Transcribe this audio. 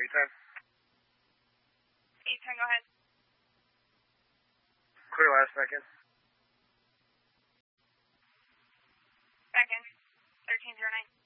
wait time. 810, go ahead. Clear last second. Second, 1309.